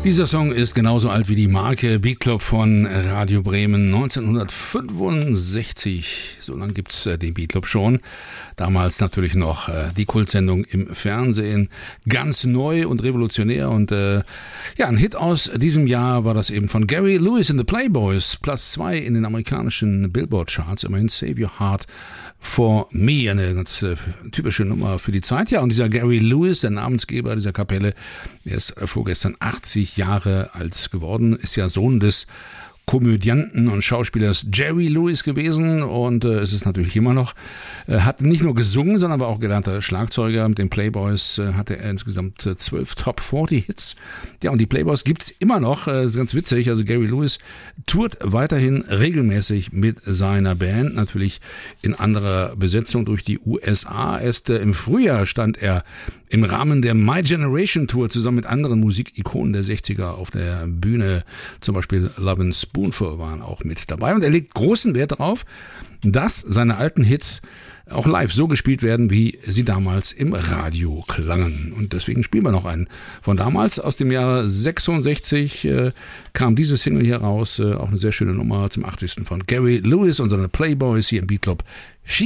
Dieser Song ist genauso alt wie die Marke Beat Club von Radio Bremen 1965. So lange gibt's den Beat Club schon. Damals natürlich noch die Kultsendung im Fernsehen. Ganz neu und revolutionär. Und ein Hit aus diesem Jahr war das eben von Gary Lewis and the Playboys. Platz 2 in den amerikanischen Billboard-Charts. Immerhin Save Your Heart for Me. Eine ganz typische Nummer für die Zeit. Ja, und dieser Gary Lewis, der Namensgeber dieser Kapelle, der ist vorgestern 80 Jahre alt geworden, ist ja Sohn des Komödianten und Schauspielers Jerry Lewis gewesen und es ist natürlich immer noch, hat nicht nur gesungen, sondern war auch gelernter Schlagzeuger. Mit den Playboys hatte er insgesamt 12 Top 40 Hits. Ja, und die Playboys gibt's immer noch, ist ganz witzig, also Gary Lewis tourt weiterhin regelmäßig mit seiner Band, natürlich in anderer Besetzung durch die USA. Erst im Frühjahr stand er im Rahmen der My Generation Tour zusammen mit anderen Musikikonen der 60er auf der Bühne, zum Beispiel Love and Spoonful waren auch mit dabei. Und er legt großen Wert darauf, dass seine alten Hits auch live so gespielt werden, wie sie damals im Radio klangen. Und deswegen spielen wir noch einen von damals. Aus dem Jahre 66 kam diese Single hier raus. Auch eine sehr schöne Nummer zum 80. von Gary Lewis und seine Playboys hier im Beat Club.